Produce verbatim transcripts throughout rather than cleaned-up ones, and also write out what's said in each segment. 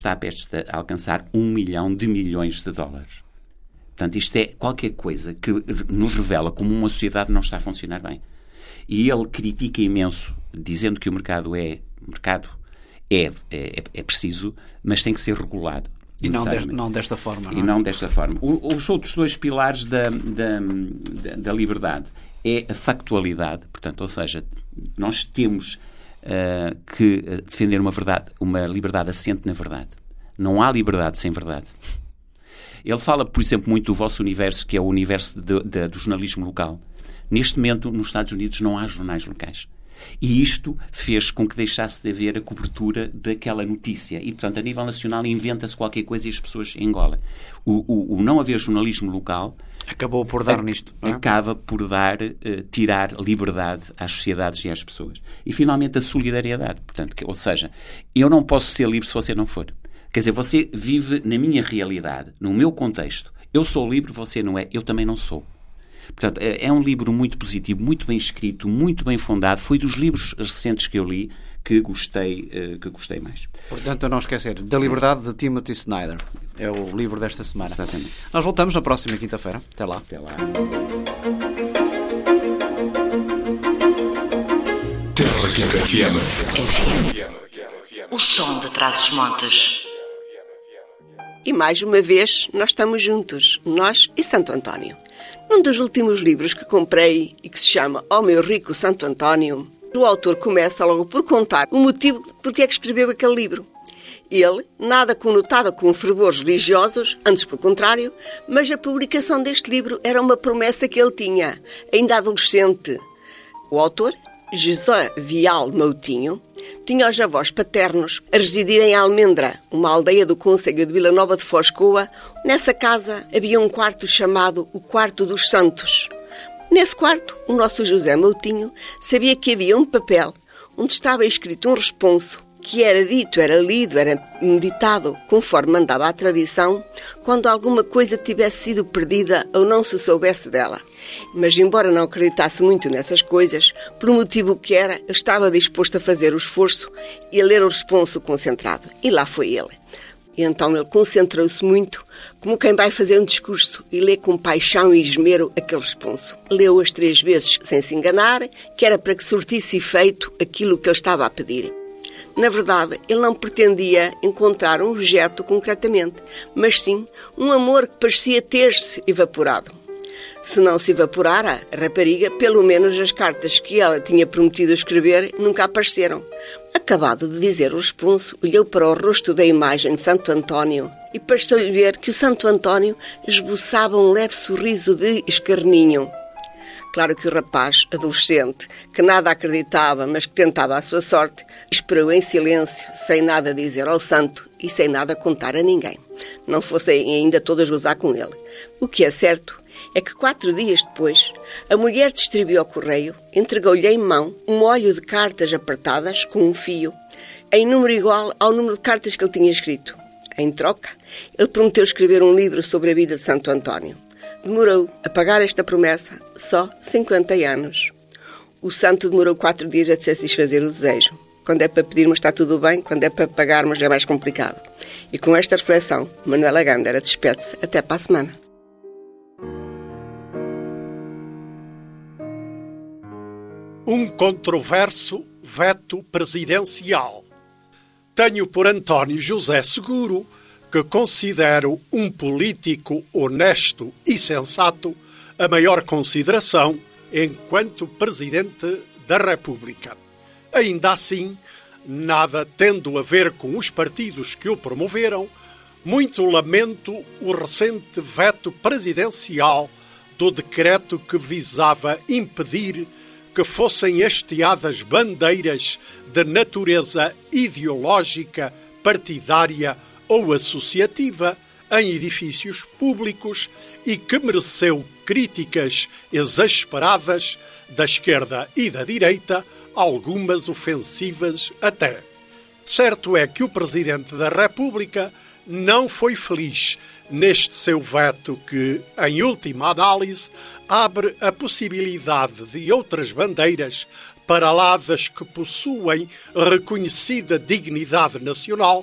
está prestes a alcançar um milhão de milhões de dólares. Portanto, isto é qualquer coisa que nos revela como uma sociedade não está a funcionar bem. E ele critica imenso, dizendo que o mercado é, mercado é, é, é preciso, mas tem que ser regulado. E não, de, não desta forma. Não é? E não desta forma. O, os outros dois pilares da, da, da, da liberdade é a factualidade. Portanto, ou seja, nós temos uh, que defender uma, verdade, uma liberdade assente na verdade. Não há liberdade sem verdade. Ele fala, por exemplo, muito do vosso universo, que é o universo de, de, do jornalismo local. Neste momento, nos Estados Unidos, não há jornais locais. E isto fez com que deixasse de haver a cobertura daquela notícia. E, portanto, a nível nacional inventa-se qualquer coisa e as pessoas engolem. O, o, o não haver jornalismo local... Acabou por dar a, nisto. Não é? Acaba por dar, uh, tirar liberdade às sociedades e às pessoas. E, finalmente, a solidariedade. Portanto, que, ou seja, eu não posso ser livre se você não for. Quer dizer, você vive na minha realidade, no meu contexto. Eu sou livre, você não é. Eu também não sou. Portanto, é um livro muito positivo, muito bem escrito, muito bem fundado. Foi dos livros recentes que eu li que gostei, que gostei mais. Portanto, a não esquecer, Da Liberdade, de Timothy Snyder. É o livro desta semana. Exatamente. Nós voltamos na próxima quinta-feira. Até lá. Até lá. O som de Trás-os-Montes. E mais uma vez, nós estamos juntos, nós e Santo António. Num dos últimos livros que comprei e que se chama Ó Meu Rico Santo António, o autor começa logo por contar o motivo de porque é que escreveu aquele livro. Ele, nada conotado com fervores religiosos, antes pelo contrário, mas a publicação deste livro era uma promessa que ele tinha, ainda adolescente. O autor, José Vial Moutinho, tinha os avós paternos a residir em Almendra, uma aldeia do concelho de Vila Nova de Foscoa. Nessa casa havia um quarto chamado o Quarto dos Santos. Nesse quarto, o nosso José Moutinho sabia que havia um papel onde estava escrito um responso que era dito, era lido, era meditado, conforme mandava a tradição, quando alguma coisa tivesse sido perdida ou não se soubesse dela. Mas, embora não acreditasse muito nessas coisas, por motivo que era, estava disposto a fazer o esforço e a ler o responso concentrado. E lá foi ele. E então ele concentrou-se muito, como quem vai fazer um discurso, e lê com paixão e esmero aquele responso. Leu as três vezes sem se enganar, que era para que surtisse efeito aquilo que ele estava a pedir. Na verdade, ele não pretendia encontrar um objeto concretamente, mas sim um amor que parecia ter-se evaporado. Se não se evaporara, a rapariga, pelo menos as cartas que ela tinha prometido escrever nunca apareceram. Acabado de dizer o responso, olhou para o rosto da imagem de Santo António e pareceu-lhe ver que o Santo António esboçava um leve sorriso de escarninho. Claro que o rapaz, adolescente, que nada acreditava, mas que tentava a sua sorte, esperou em silêncio, sem nada dizer ao santo e sem nada contar a ninguém. Não fossem ainda todas gozar com ele. O que é certo é que quatro dias depois, a mulher distribuiu ao correio, entregou-lhe em mão um molho de cartas apertadas com um fio, em número igual ao número de cartas que ele tinha escrito. Em troca, ele prometeu escrever um livro sobre a vida de Santo António. Demorou a pagar esta promessa só cinquenta anos. O santo demorou quatro dias a satisfazer o desejo. Quando é para pedir, mas está tudo bem. Quando é para pagar, mas é mais complicado. E com esta reflexão, Manuela Gândara despede-se. Até para a semana. Um controverso veto presidencial. Tenho por António José Seguro, que considero um político honesto e sensato, a maior consideração enquanto Presidente da República. Ainda assim, nada tendo a ver com os partidos que o promoveram, muito lamento o recente veto presidencial do decreto que visava impedir que fossem hasteadas bandeiras de natureza ideológica, partidária ou associativa em edifícios públicos e que mereceu críticas exasperadas da esquerda e da direita, algumas ofensivas até. Certo é que o Presidente da República não foi feliz neste seu veto que, em última análise, abre a possibilidade de outras bandeiras para lá das que possuem reconhecida dignidade nacional,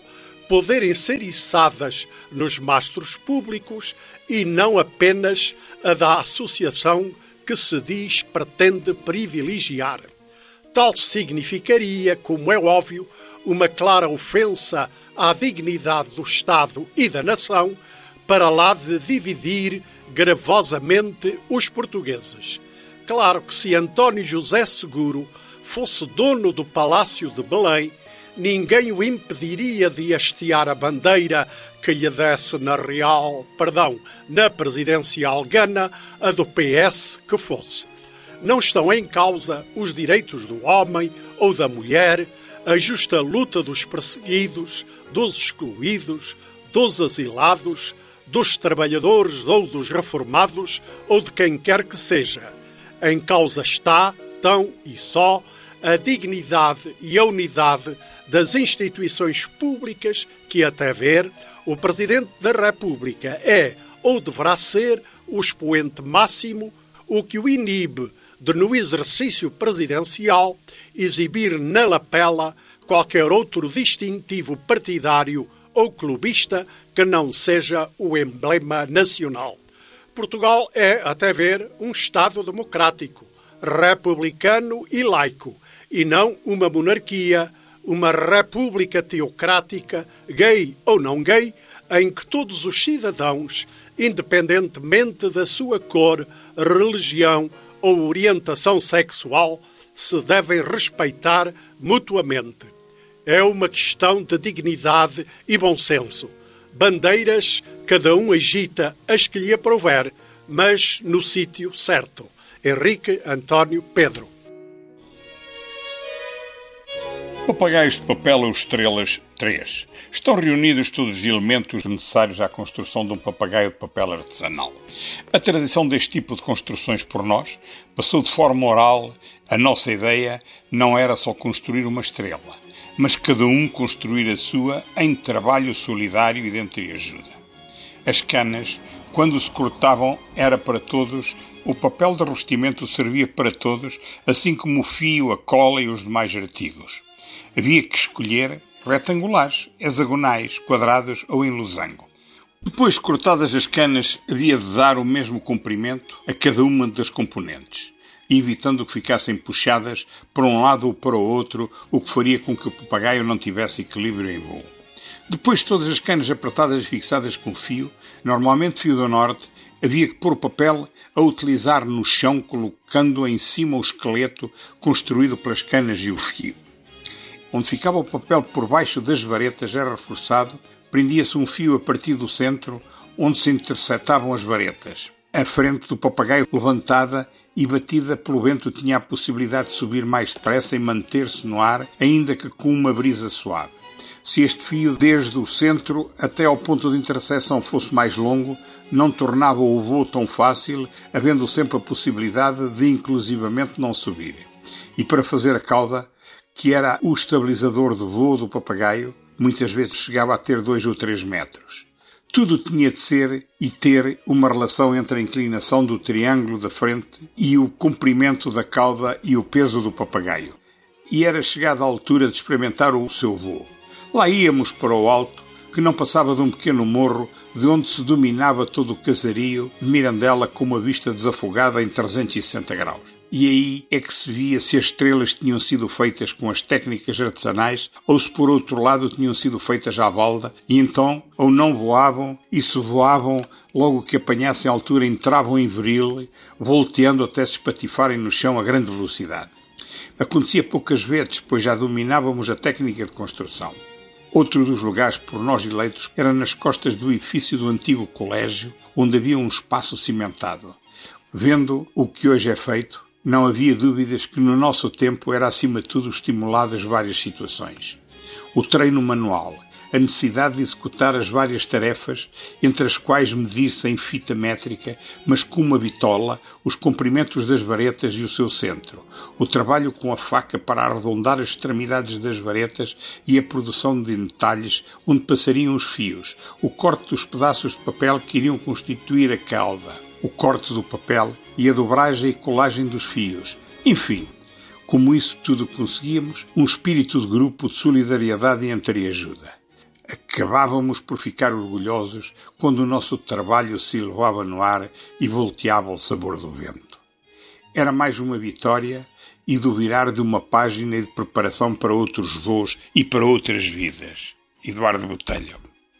poderem ser içadas nos mastros públicos e não apenas a da associação que se diz pretende privilegiar. Tal significaria, como é óbvio, uma clara ofensa à dignidade do Estado e da nação, para lá de dividir gravosamente os portugueses. Claro que se António José Seguro fosse dono do Palácio de Belém, ninguém o impediria de hastear a bandeira que lhe desse na real, perdão, na presidencial gana, a do P S que fosse. Não estão em causa os direitos do homem ou da mulher, a justa luta dos perseguidos, dos excluídos, dos asilados, dos trabalhadores ou dos reformados ou de quem quer que seja. Em causa está, tão e só, a dignidade e a unidade das instituições públicas que, até ver, o Presidente da República é ou deverá ser o expoente máximo, o que o inibe de, no exercício presidencial, exibir na lapela qualquer outro distintivo partidário ou clubista que não seja o emblema nacional. Portugal é, até ver, um Estado democrático, republicano e laico, e não uma monarquia, uma república teocrática, gay ou não gay, em que todos os cidadãos, independentemente da sua cor, religião ou orientação sexual, se devem respeitar mutuamente. É uma questão de dignidade e bom senso. Bandeiras, cada um agita as que lhe aprouver, mas no sítio certo. Henrique António Pedro. Papagaios de papel ou estrelas três. Estão reunidos todos os elementos necessários à construção de um papagaio de papel artesanal. A tradição deste tipo de construções por nós passou de forma oral. A nossa ideia não era só construir uma estrela, mas cada um construir a sua em trabalho solidário e de entreajuda. As canas, quando se cortavam, era para todos, o papel de revestimento servia para todos, assim como o fio, a cola e os demais artigos. Havia que escolher retangulares, hexagonais, quadrados ou em losango. Depois de cortadas as canas, havia de dar o mesmo comprimento a cada uma das componentes, evitando que ficassem puxadas para um lado ou para o outro, o que faria com que o papagaio não tivesse equilíbrio em voo. Depois de todas as canas apertadas e fixadas com fio, normalmente fio do norte, havia que pôr o papel a utilizar no chão, colocando em cima o esqueleto construído pelas canas e o fio. Onde ficava o papel por baixo das varetas era reforçado, prendia-se um fio a partir do centro, onde se interceptavam as varetas. A frente do papagaio levantada e batida pelo vento tinha a possibilidade de subir mais depressa e manter-se no ar, ainda que com uma brisa suave. Se este fio, desde o centro até ao ponto de interseção, fosse mais longo, não tornava o voo tão fácil, havendo sempre a possibilidade de inclusivamente não subir. E para fazer a cauda, que era o estabilizador de voo do papagaio, muitas vezes chegava a ter dois ou três metros. Tudo tinha de ser e ter uma relação entre a inclinação do triângulo da frente e o comprimento da cauda e o peso do papagaio. E era chegada a altura de experimentar o seu voo. Lá íamos para o alto, que não passava de um pequeno morro, de onde se dominava todo o casario de Mirandela com uma vista desafogada em trezentos e sessenta graus. E aí é que se via se as estrelas tinham sido feitas com as técnicas artesanais ou se por outro lado tinham sido feitas à balda, e então ou não voavam, e se voavam, logo que apanhassem a altura entravam em viril, volteando até se espatifarem no chão a grande velocidade. Acontecia poucas vezes, pois já dominávamos a técnica de construção. Outro dos lugares por nós eleitos era nas costas do edifício do antigo colégio, onde havia um espaço cimentado. Vendo o que hoje é feito, não havia dúvidas que no nosso tempo era acima de tudo estimuladas várias situações. O treino manual, a necessidade de executar as várias tarefas, entre as quais medir-se em fita métrica, mas com uma bitola, os comprimentos das varetas e o seu centro, o trabalho com a faca para arredondar as extremidades das varetas e a produção de detalhes onde passariam os fios, o corte dos pedaços de papel que iriam constituir a cauda, o corte do papel e a dobragem e colagem dos fios. Enfim, como isso tudo conseguíamos, um espírito de grupo, de solidariedade e entreajuda. Acabávamos por ficar orgulhosos quando o nosso trabalho se elevava no ar e volteava ao sabor do vento. Era mais uma vitória e do virar de uma página de preparação para outros voos e para outras vidas. Eduardo Botelho.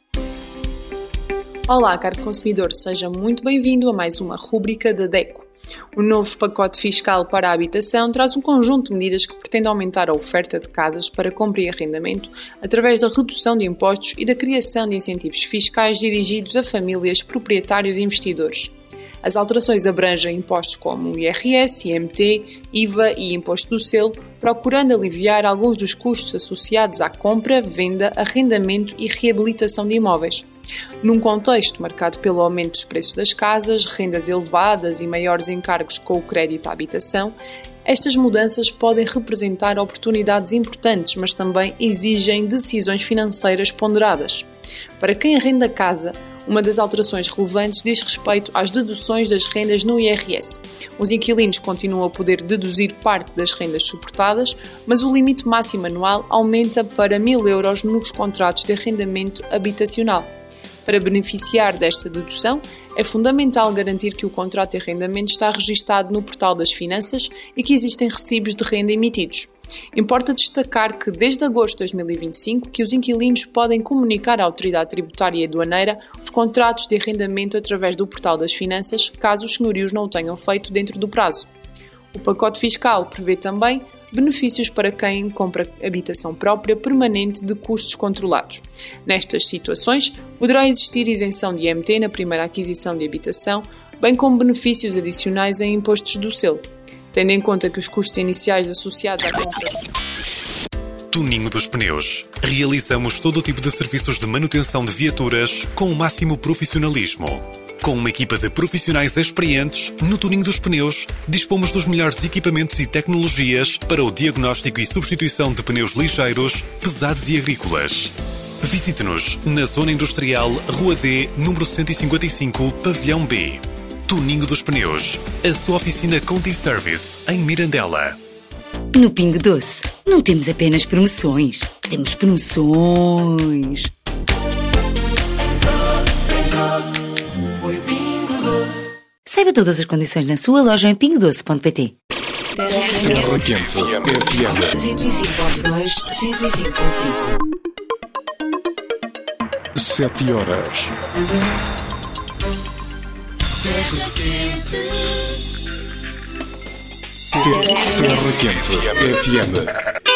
Olá, caro consumidor, seja muito bem-vindo a mais uma rúbrica da DECO. O novo pacote fiscal para a habitação traz um conjunto de medidas que pretende aumentar a oferta de casas para compra e arrendamento através da redução de impostos e da criação de incentivos fiscais dirigidos a famílias, proprietários e investidores. As alterações abrangem impostos como o I R S, I M T, I V A e Imposto do Selo, procurando aliviar alguns dos custos associados à compra, venda, arrendamento e reabilitação de imóveis. Num contexto marcado pelo aumento dos preços das casas, rendas elevadas e maiores encargos com o crédito à habitação, estas mudanças podem representar oportunidades importantes, mas também exigem decisões financeiras ponderadas. Para quem arrenda casa, uma das alterações relevantes diz respeito às deduções das rendas no I R S. Os inquilinos continuam a poder deduzir parte das rendas suportadas, mas o limite máximo anual aumenta para mil euros nos contratos de arrendamento habitacional. Para beneficiar desta dedução, é fundamental garantir que o contrato de arrendamento está registado no Portal das Finanças e que existem recibos de renda emitidos. Importa destacar que, desde agosto de dois mil e vinte e cinco, que os inquilinos podem comunicar à Autoridade Tributária e Aduaneira os contratos de arrendamento através do Portal das Finanças, caso os senhorios não o tenham feito dentro do prazo. O pacote fiscal prevê também benefícios para quem compra habitação própria permanente de custos controlados. Nestas situações, poderá existir isenção de I M T na primeira aquisição de habitação, bem como benefícios adicionais em impostos do selo, tendo em conta que os custos iniciais associados à compra... Tuninho dos Pneus. Realizamos todo o tipo de serviços de manutenção de viaturas com o máximo profissionalismo. Com uma equipa de profissionais experientes, no Tuninho dos Pneus, dispomos dos melhores equipamentos e tecnologias para o diagnóstico e substituição de pneus ligeiros, pesados e agrícolas. Visite-nos na Zona Industrial, Rua D, número cento e cinquenta e cinco, Pavilhão B. Tuninho dos Pneus, a sua oficina Conti Service, em Mirandela. No Pingo Doce, não temos apenas promoções, temos promoções. Saiba todas as condições na sua loja em pingo doce ponto pt. Terra Quente F M cento e cinco ponto dois, cento e cinco ponto cinco. Sete horas. Terra Quente. Terra Quente F M.